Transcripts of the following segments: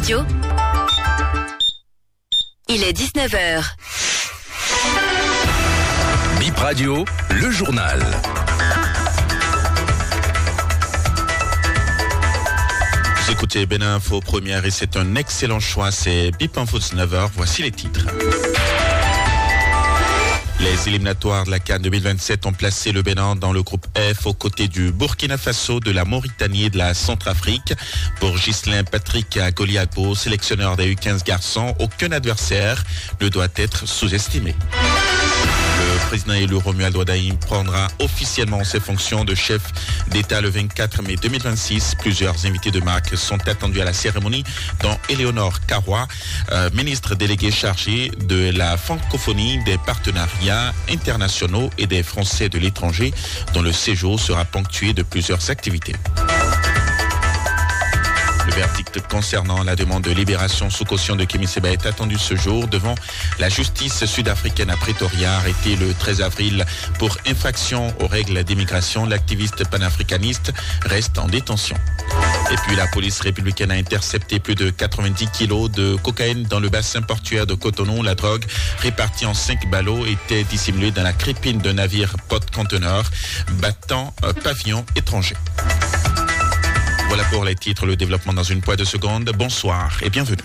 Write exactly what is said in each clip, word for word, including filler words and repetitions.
Radio. Il est dix-neuf heures. Bip Radio, le journal. Vous écoutez Bénin Info première et c'est un excellent choix. C'est Bip Info dix-neuf heures. Voici les titres. Les éliminatoires de la CAN deux mille vingt-sept ont placé le Bénin dans le groupe F aux côtés du Burkina Faso, de la Mauritanie et de la Centrafrique. Pour Ghislain Patrick Goliago, sélectionneur des U quinze garçons, aucun adversaire ne doit être sous-estimé. Le président élu Romuald Ouadaïm prendra officiellement ses fonctions de chef d'État le vingt-quatre mai deux mille vingt-six. Plusieurs invités de marque sont attendus à la cérémonie, dont Éléonore Karoua, euh, ministre délégué chargé de la francophonie, des partenariats internationaux et des Français de l'étranger, dont le séjour sera ponctué de plusieurs activités. Le verdict concernant la demande de libération sous caution de Kémy Séba est attendu ce jour devant la justice sud-africaine à Pretoria. Arrêté le treize avril pour infraction aux règles d'immigration, l'activiste panafricaniste reste en détention. Et puis la police républicaine a intercepté plus de quatre-vingt-dix kilos de cocaïne dans le bassin portuaire de Cotonou. La drogue, répartie en cinq ballots, était dissimulée dans la crépine d'un navire porte-conteneur battant un pavillon étranger. Voilà pour les titres, le développement dans une poignée de secondes. Bonsoir et bienvenue.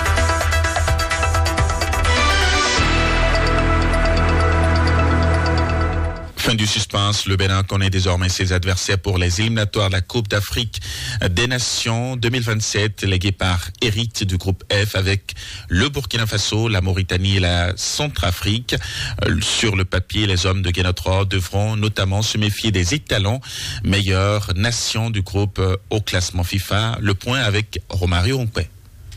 Fin du suspense, le Bénin connaît désormais ses adversaires pour les éliminatoires de la Coupe d'Afrique des Nations deux mille vingt-sept. Les Guépards héritent du groupe F avec le Burkina Faso, la Mauritanie et la Centrafrique. Sur le papier, les hommes de Guénotra devront notamment se méfier des étalons, meilleures nations du groupe au classement FIFA. Le point avec Romario Onkwe.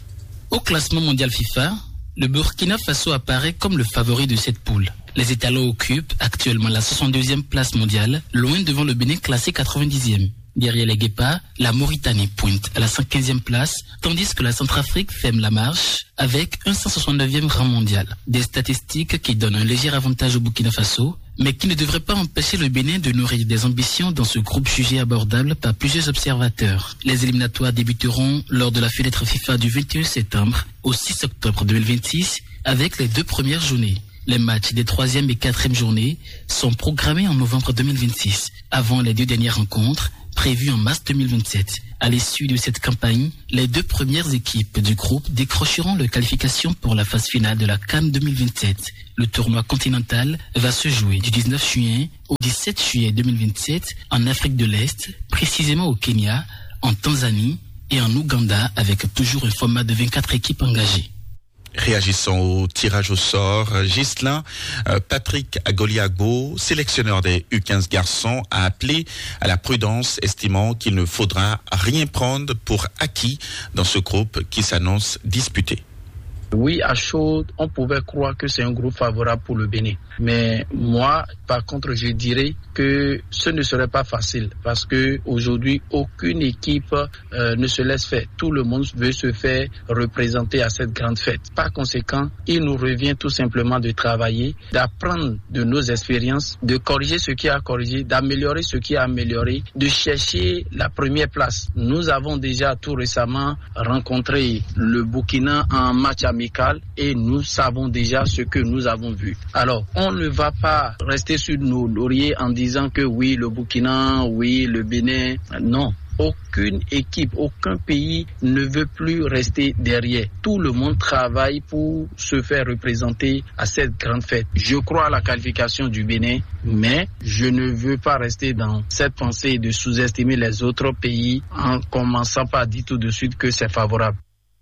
Au classement mondial FIFA, le Burkina Faso apparaît comme le favori de cette poule. Les étalons occupent actuellement la soixante-deuxième place mondiale, loin devant le Bénin classé quatre-vingt-dixième. Derrière les Guépards, la Mauritanie pointe à la cent quinzième place, tandis que la Centrafrique ferme la marche avec un cent soixante-neuvième rang mondial. Des statistiques qui donnent un léger avantage au Burkina Faso, mais qui ne devraient pas empêcher le Bénin de nourrir des ambitions dans ce groupe jugé abordable par plusieurs observateurs. Les éliminatoires débuteront lors de la fenêtre FIFA du vingt et un septembre au six octobre deux mille vingt-six avec les deux premières journées. Les matchs des troisième et quatrième journées sont programmés en novembre deux mille vingt-six, avant les deux dernières rencontres prévues en mars deux mille vingt-sept. À l'issue de cette campagne, les deux premières équipes du groupe décrocheront leur qualification pour la phase finale de la CAN deux mille vingt-sept. Le tournoi continental va se jouer du dix-neuf juin au dix-sept juillet deux mille vingt-sept en Afrique de l'Est, précisément au Kenya, en Tanzanie et en Ouganda, avec toujours un format de vingt-quatre équipes engagées. Réagissons au tirage au sort. Ghislain euh, Patrick Goliago, sélectionneur des U quinze garçons, a appelé à la prudence, estimant qu'il ne faudra rien prendre pour acquis dans ce groupe qui s'annonce disputé. Oui, à chaud, on pouvait croire que c'est un groupe favorable pour le Bénin. Mais moi, par contre, je dirais que ce ne serait pas facile parce que aujourd'hui, aucune équipe euh, ne se laisse faire. Tout le monde veut se faire représenter à cette grande fête. Par conséquent, il nous revient tout simplement de travailler, d'apprendre de nos expériences, de corriger ce qui a corrigé, d'améliorer ce qui a amélioré, de chercher la première place. Nous avons déjà tout récemment rencontré le Burkina en match amical et nous savons déjà ce que nous avons vu. Alors, on ne va pas rester sur nos lauriers en disant que oui, le Burkina, oui, le Bénin. Non. Aucune équipe, aucun pays ne veut plus rester derrière. Tout le monde travaille pour se faire représenter à cette grande fête. Je crois à la qualification du Bénin, mais je ne veux pas rester dans cette pensée de sous-estimer les autres pays en commençant par dire tout de suite que c'est favorable.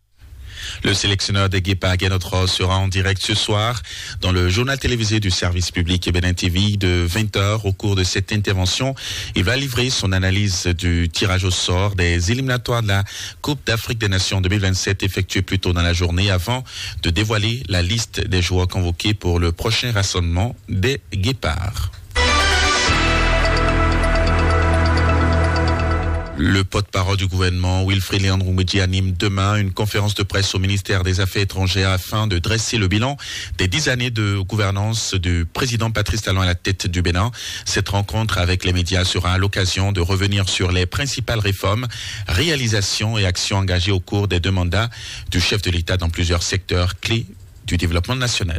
Le sélectionneur des Guépards Guénotra sera en direct ce soir dans le journal télévisé du service public Bénin T V de vingt heures. Au cours de cette intervention, il va livrer son analyse du tirage au sort des éliminatoires de la Coupe d'Afrique des Nations deux mille vingt-sept effectuée plus tôt dans la journée avant de dévoiler la liste des joueurs convoqués pour le prochain rassemblement des Guépards. Le porte-parole du gouvernement, Wilfried Léandre-Oumedji, anime demain une conférence de presse au ministère des Affaires étrangères afin de dresser le bilan des dix années de gouvernance du président Patrice Talon à la tête du Bénin. Cette rencontre avec les médias sera l'occasion de revenir sur les principales réformes, réalisations et actions engagées au cours des deux mandats du chef de l'État dans plusieurs secteurs clés du développement national.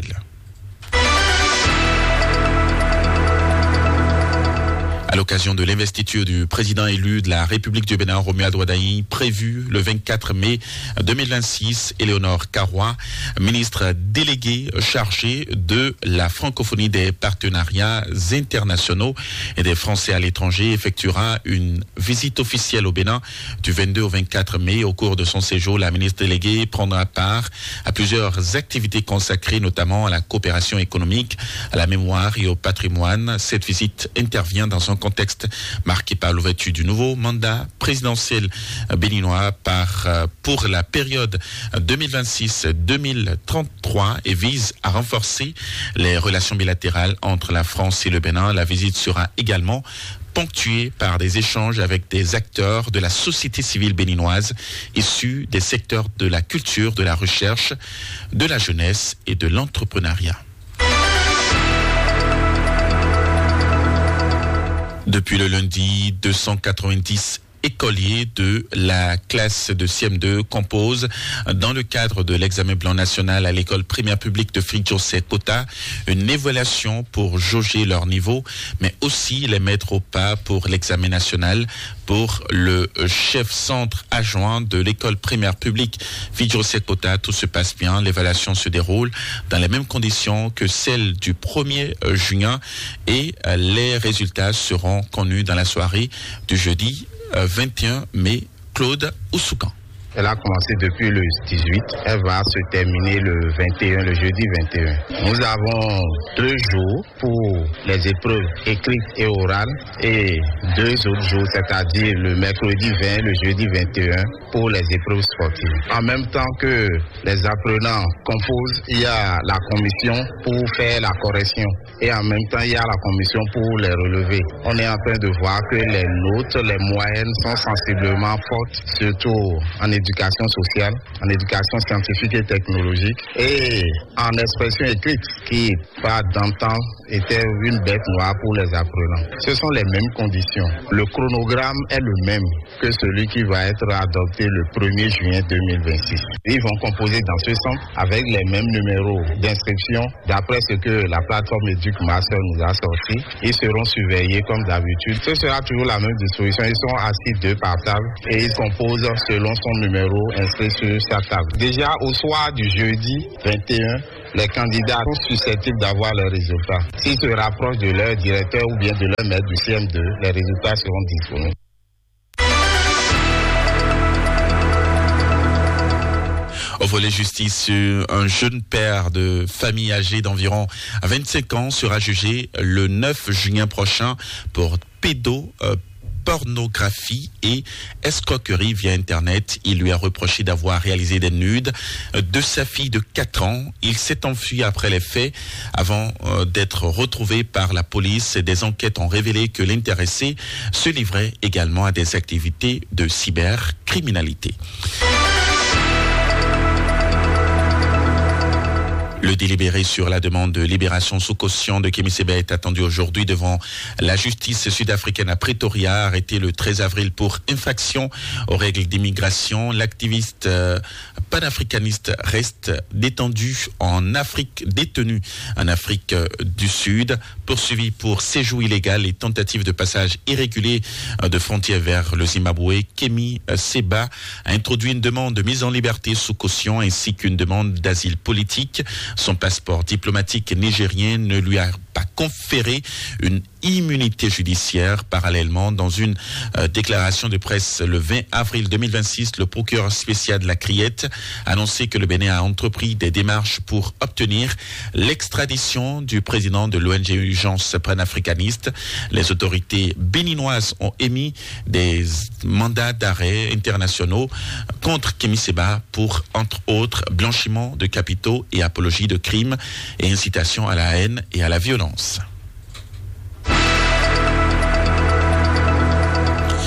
À l'occasion de l'investiture du président élu de la République du Bénin, Romuald Ouadaï, prévu le vingt-quatre mai deux mille vingt-six, Éléonore Carrois, ministre déléguée chargée de la francophonie, des partenariats internationaux et des Français à l'étranger, effectuera une visite officielle au Bénin du vingt-deux au vingt-quatre mai. Au cours de son séjour, la ministre déléguée prendra part à plusieurs activités consacrées notamment à la coopération économique, à la mémoire et au patrimoine. Cette visite intervient dans un contexte marqué par l'ouverture du nouveau mandat présidentiel béninois par, pour la période deux mille vingt-six à deux mille trente-trois et vise à renforcer les relations bilatérales entre la France et le Bénin. La visite sera également ponctuée par des échanges avec des acteurs de la société civile béninoise issus des secteurs de la culture, de la recherche, de la jeunesse et de l'entrepreneuriat. Depuis le lundi, deux cent quatre-vingt-dix écoliers de la classe de C M deux composent, dans le cadre de l'examen blanc national à l'école primaire publique de Fridjoh-Sekota, une évaluation pour jauger leur niveau, mais aussi les mettre au pas pour l'examen national. Pour le chef centre adjoint de l'école primaire publique Fridjoh-Sekota, tout se passe bien. L'évaluation se déroule dans les mêmes conditions que celle du premier juin et les résultats seront connus dans la soirée du jeudi vingt et un mai. Claude Oussoukan. Elle a commencé depuis le dix-huit. Elle va se terminer le vingt et un, le jeudi vingt et un. Nous avons deux jours pour les épreuves écrites et orales et deux autres jours, c'est-à-dire le mercredi vingt, le jeudi vingt et un, pour les épreuves sportives. En même temps que les apprenants composent, il y a la commission pour faire la correction et en même temps, il y a la commission pour les relever. On est en train de voir que les notes, les moyennes sont sensiblement fortes, surtout en éducation sociale, en éducation scientifique et technologique et en expression écrite qui, pas d'antan, était une bête noire pour les apprenants. Ce sont les mêmes conditions. Le chronogramme est le même que celui qui va être adopté le premier juin deux mille vingt-six. Ils vont composer dans ce centre avec les mêmes numéros d'inscription d'après ce que la plateforme EducMaster nous a sorti. Ils seront surveillés comme d'habitude. Ce sera toujours la même disposition. Ils sont assis deux par table et ils composent selon son numéro inscrit sur sa table. Déjà au soir du jeudi vingt et un, les candidats sont susceptibles d'avoir leurs résultats. S'ils se rapprochent de leur directeur ou bien de leur maître du C M deux, les résultats seront disponibles. Au volet justice, un jeune père de famille âgé d'environ vingt-cinq ans sera jugé le neuf juin prochain pour pédo euh, pornographie et escroquerie via Internet. Il lui a reproché d'avoir réalisé des nudes de sa fille de quatre ans. Il s'est enfui après les faits avant euh, d'être retrouvé par la police. Des enquêtes ont révélé que l'intéressé se livrait également à des activités de cybercriminalité. Le délibéré sur la demande de libération sous caution de Kémy Séba est attendu aujourd'hui devant la justice sud-africaine à Pretoria, arrêté le treize avril pour infraction aux règles d'immigration. L'activiste euh, panafricaniste reste détendu en Afrique, détenu en Afrique euh, du Sud, poursuivi pour séjour illégal et tentative de passage irrégulier euh, de frontière vers le Zimbabwe. Kémy Séba a introduit une demande de mise en liberté sous caution ainsi qu'une demande d'asile politique. Son passeport diplomatique nigérien ne lui a pas conféré une immunité judiciaire. Parallèlement, dans une euh, déclaration de presse le vingt avril deux mille vingt-six, le procureur spécial de la Criette a annoncé que le Bénin a entrepris des démarches pour obtenir l'extradition du président de l'O N G Urgence panafricaniste. Les autorités béninoises ont émis des mandats d'arrêt internationaux contre Kémy Séba pour, entre autres, blanchiment de capitaux et apologie de crimes et incitation à la haine et à la violence. En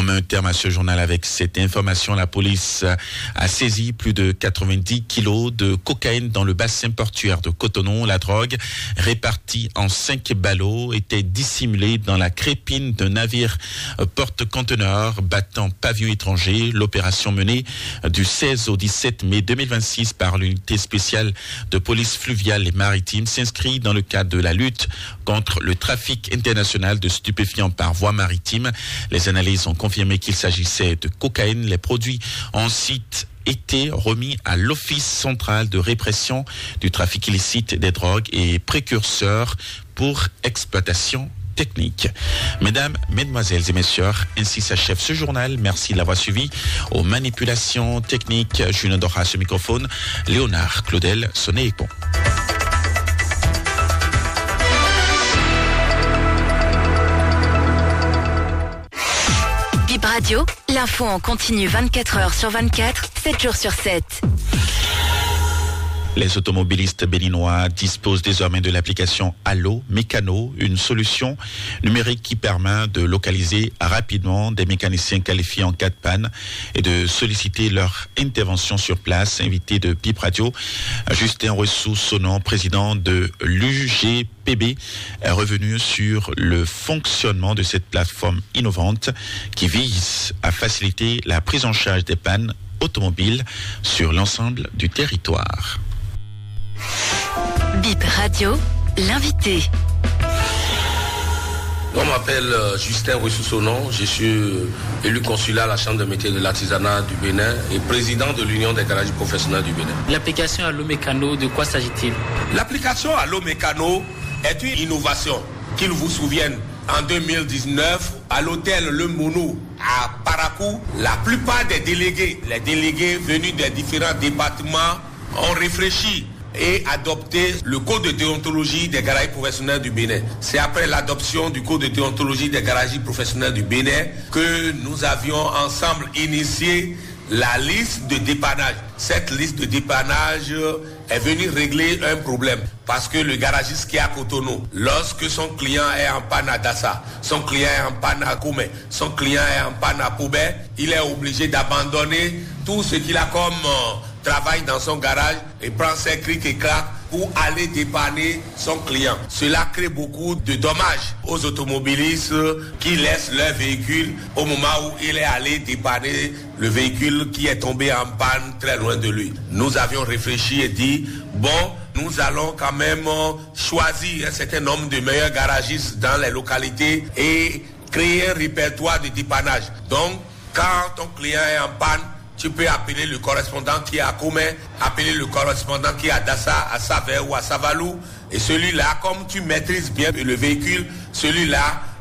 On met un terme à ce journal avec cette information. La police a saisi plus de quatre-vingt-dix kilos de cocaïne dans le bassin portuaire de Cotonou. La drogue, répartie en cinq ballots, était dissimulée dans la crépine d'un navire porte-conteneurs battant pavillon étranger. L'opération menée du seize au dix-sept mai deux mille vingt-six par l'unité spéciale de police fluviale et maritime s'inscrit dans le cadre de la lutte contre le trafic international de stupéfiants par voie maritime. Les analyses ont confirmé qu'il s'agissait de cocaïne. Les produits en site été remis à l'Office central de répression du trafic illicite des drogues et précurseurs pour exploitation technique. Mesdames, mesdemoiselles et messieurs, ainsi s'achève ce journal. Merci de l'avoir suivi. Aux manipulations techniques, Julien Dora ce microphone, Léonard Claudel, sonnez et bon. Bip Radio, l'info en continu vingt-quatre heures sur vingt-quatre, sept jours sur sept. Les automobilistes béninois disposent désormais de l'application Allo Mécano, une solution numérique qui permet de localiser rapidement des mécaniciens qualifiés en cas de panne et de solliciter leur intervention sur place. Invité de Bip Radio, Justin Ressou-Sonon, président de l'U G P B, est revenu sur le fonctionnement de cette plateforme innovante qui vise à faciliter la prise en charge des pannes automobiles sur l'ensemble du territoire. Bip Radio, l'invité. On m'appelle euh, Justin Ressou-Sonon, je suis euh, élu consulat à la Chambre de métiers de l'artisanat du Bénin et président de l'Union des garages professionnels du Bénin. L'application Allo Mécano, de quoi s'agit-il? L'application Allo Mécano est une innovation. Qu'il vous souvienne, en deux mille dix-neuf, à l'hôtel Le Mono à Parakou, la plupart des délégués, les délégués venus des différents départements ont réfléchi et adopté le code de déontologie des garages professionnels du Bénin. C'est après l'adoption du code de déontologie des garages professionnels du Bénin que nous avions ensemble initié la liste de dépannage. Cette liste de dépannage est venue régler un problème parce que le garagiste qui est à Cotonou, lorsque son client est en panne à Dassa, son client est en panne à Koumé, son client est en panne à Poubet, il est obligé d'abandonner tout ce qu'il a comme euh, travail dans son garage et prend ses crics et claques pour aller dépanner son client. Cela crée beaucoup de dommages aux automobilistes qui laissent leur véhicule au moment où il est allé dépanner le véhicule qui est tombé en panne très loin de lui. Nous avions réfléchi et dit, bon, nous allons quand même choisir un certain nombre de meilleurs garagistes dans les localités et créer un répertoire de dépannage. Donc, quand ton client est en panne, tu peux appeler le correspondant qui est à Koumé, appeler le correspondant qui est à Dassa, à Savé ou à Savalou. Et celui-là, comme tu maîtrises bien le véhicule, celui-là